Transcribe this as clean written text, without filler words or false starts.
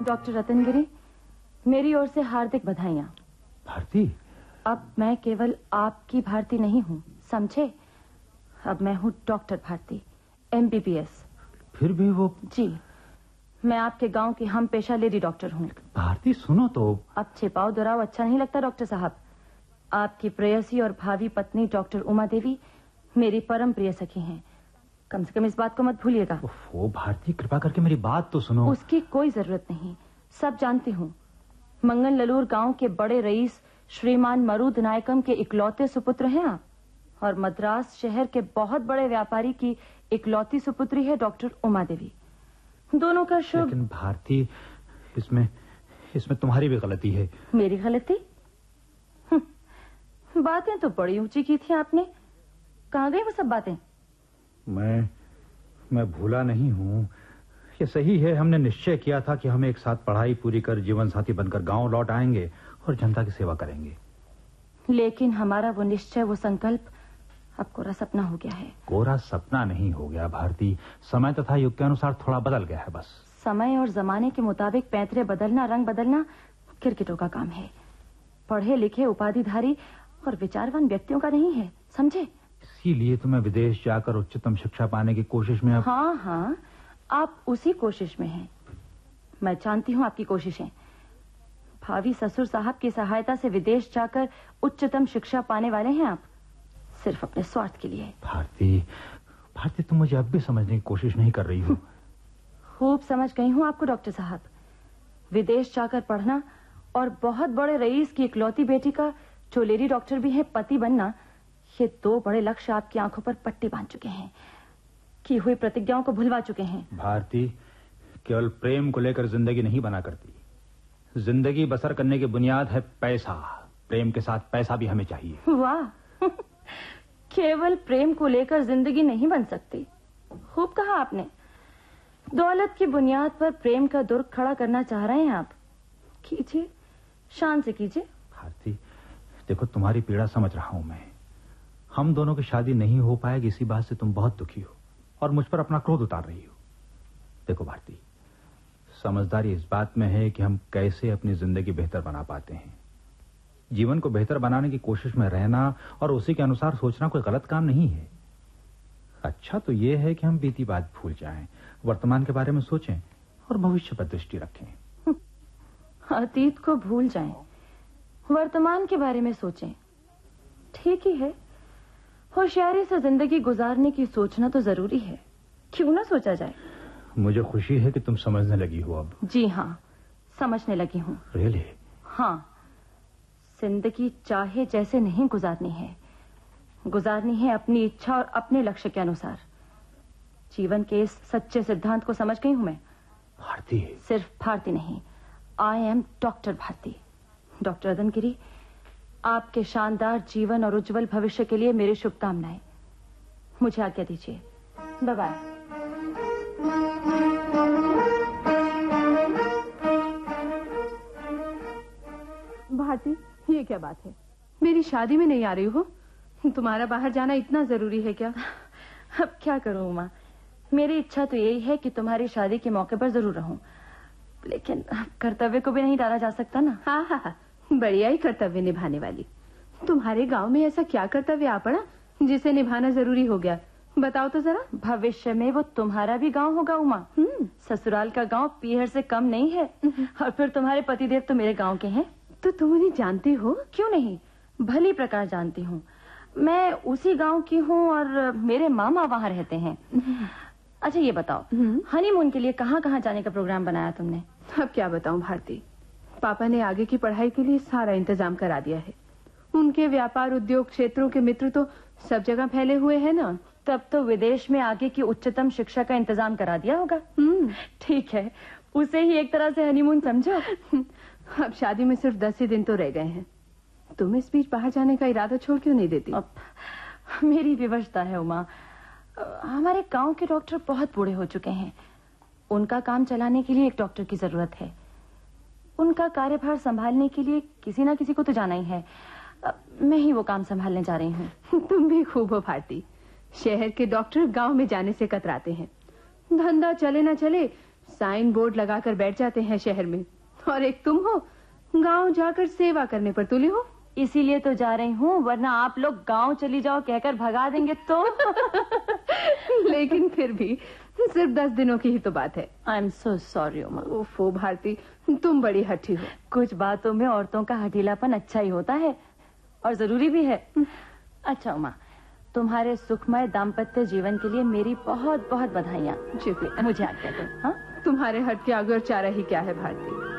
Doctor Ratnagiri, मेरी ओर से हार्दिक बधाइयाँ। भारती, अब मैं केवल आपकी भारती नहीं हूँ, समझे? अब मैं हूँ डॉक्टर भारती, MBBS। फिर भी वो... जी, मैं आपके गांव की हम पेशा लेडी डॉक्टर हूँ। भारती सुनो तो। अब छिपाओ दुराओ अच्छा नहीं लगता डॉक्टर साहब। आपकी प्रेयसी और भावी पत्नी डॉक्टर उमा देवी मेरी परम प्रिय सखी हैं। कम से कम इस बात को मत भूलिएगा। वो भारती, कृपा करके मेरी बात तो सुनो। उसकी कोई जरूरत नहीं, सब जानती हूँ। मंगन ललूर गांव के बड़े रईस श्रीमान मरुद नायकम के इकलौते सुपुत्र हैं आप, और मद्रास शहर के बहुत बड़े व्यापारी की इकलौती सुपुत्री है डॉक्टर उमा देवी। दोनों का शुभ... लेकिन भारती, इसमें तुम्हारी भी गलती है। मेरी गलती? बातें तो बड़ी ऊंची की थी आपने, कहाँ गई वो सब बातें? मैं भूला नहीं हूँ। ये सही है, हमने निश्चय किया था कि हम एक साथ पढ़ाई पूरी कर जीवन साथी बनकर गांव लौट आएंगे और जनता की सेवा करेंगे। लेकिन हमारा वो निश्चय, वो संकल्प अब कोरा सपना हो गया है। कोरा सपना नहीं हो गया भारती, समय तथा युग के अनुसार थोड़ा बदल गया है बस। समय और जमाने के मुताबिक पैंतरे बदलना, रंग बदलना क्रिकेटों का काम है। पढ़े लिखे उपाधिधारी और विचारवान व्यक्तियों का नहीं है, समझे? इसीलिए तो मैं विदेश जाकर उच्चतम शिक्षा पाने की कोशिश में... हाँ, आप उसी कोशिश में हैं। मैं जानती हूँ आपकी कोशिशें। भावी ससुर साहब की सहायता से विदेश जाकर उच्चतम शिक्षा पाने वाले हैं आप, सिर्फ अपने स्वार्थ के लिए। भारती, तुम मुझे अब भी समझने की कोशिश नहीं कर रही हो। खूब समझ गई हूँ आपको डॉक्टर साहब। विदेश जाकर पढ़ना और बहुत बड़े रईस की इकलौती बेटी का, जो लेडी डॉक्टर भी है, पति बनना, ये दो बड़े लक्ष्य आपकी आंखों पर पट्टी बांध चुके हैं, की हुई प्रतिज्ञाओं को भुलवा चुके हैं। भारती, केवल प्रेम को लेकर जिंदगी नहीं बना करती। जिंदगी बसर करने की बुनियाद है पैसा। प्रेम के साथ पैसा भी हमें चाहिए। वाह, केवल प्रेम को लेकर जिंदगी नहीं बन सकती। खूब कहा आपने। दौलत की बुनियाद पर प्रेम का दुर्ग खड़ा करना चाह रहे हैं आप। कीजिए, शान से कीजिए। भारती, देखो, तुम्हारी पीड़ा समझ रहा हूं मैं। हम दोनों की शादी नहीं हो पाएगी, इसी बात से तुम बहुत दुखी हो और मुझ पर अपना क्रोध उतार रही हो। देखो भारती, समझदारी इस बात में है कि हम कैसे अपनी जिंदगी बेहतर बना पाते हैं। जीवन को बेहतर बनाने की कोशिश में रहना और उसी के अनुसार सोचना कोई गलत काम नहीं है। अच्छा तो यह है कि हम बीती बात भूल जाएं, वर्तमान के बारे में सोचें और भविष्य पर दृष्टि रखें। अतीत को भूल जाएं, वर्तमान के बारे में सोचें, ठीक ही है। होशियारी से जिंदगी गुजारने की सोचना तो जरूरी है, क्यों ना सोचा जाए। मुझे खुशी है कि तुम समझने लगी हो अब। जी हाँ, समझने लगी हूँ। रियली? हाँ, जिंदगी चाहे जैसे नहीं गुजारनी है अपनी इच्छा और अपने लक्ष्य के अनुसार। जीवन के इस सच्चे सिद्धांत को समझ गई हूँ मैं। भारती? सिर्फ भारती नहीं, I am doctor Bharti. Doctor Ratnagiri, आपके शानदार जीवन और उज्जवल भविष्य के लिए मेरी शुभकामनाएं। मुझे आज्ञा दीजिए। Bye bye. भारती, ये क्या बात है? मेरी शादी में नहीं आ रही हो? तुम्हारा बाहर जाना इतना जरूरी है क्या? अब क्या करूं उमा, मेरी इच्छा तो यही है कि तुम्हारी शादी के मौके पर जरूर रहूं, लेकिन कर्तव्य को भी नहीं टाला जा सकता ना। हाँ, बढ़िया ही कर्तव्य निभाने वाली। तुम्हारे गांव में ऐसा क्या कर्तव्य आ पड़ा जिसे निभाना जरूरी हो गया? बताओ तो जरा। भविष्य में वो तुम्हारा भी गांव होगा उमा। ससुराल का गांव पीहर से कम नहीं है, और फिर तुम्हारे पतिदेव तो मेरे गांव के हैं। तो तुम उन्हें जानती हो? क्यों नहीं, भली प्रकार जानती हूँ। मैं उसी गांव की हूँ और मेरे मामा वहाँ रहते हैं। अच्छा ये बताओ, हनीमून के लिए कहाँ कहाँ जाने का प्रोग्राम बनाया तुमने? अब क्या बताऊं भारती, पापा ने आगे की पढ़ाई के लिए सारा इंतजाम करा दिया है। उनके व्यापार उद्योग क्षेत्रों के मित्र तो सब जगह फैले हुए हैं ना। तब तो विदेश में आगे की उच्चतम शिक्षा का इंतजाम करा दिया होगा। ठीक है, उसे ही एक तरह से हनीमून समझो। अब शादी में सिर्फ 10 ही दिन तो रह गए हैं। तुम इस बीच बाहर जाने का इरादा छोड़ क्यों नहीं देती? अब मेरी विवशता है उमा। हमारे गांव के डॉक्टर बहुत बूढ़े हो चुके हैं। उनका काम चलाने के लिए एक डॉक्टर की जरूरत है। उनका कार्यभार संभालने के लिए किसी ना किसी को तो जाना ही है। मैं ही वो काम संभालने जा रही हूँ। तुम भी खूब हो भारती। शहर के डॉक्टर गांव में जाने से कतराते हैं। धंधा चले ना चले, साइन बोर्ड लगाकर बैठ जाते हैं शहर में, और एक तुम हो गांव जाकर सेवा करने पर तुली हो। इसीलिए तो जा रही हूँ, वरना आप लोग गांव चली जाओ कहकर भगा देंगे तो। लेकिन फिर भी सिर्फ 10 दिनों की ही तो बात है। I am so sorry Uma. ओफो भारती, तुम बड़ी हठी हो। कुछ बातों में औरतों का हठीलापन अच्छा ही होता है और जरूरी भी है। अच्छा उमा, तुम्हारे सुखमय दाम्पत्य जीवन के लिए मेरी बहुत बहुत बधाइयाँ। शुक्रिया। मुझे आज्ञा दो। हाँ, तुम्हारे हट के आगे और चारा ही क्या है भारती।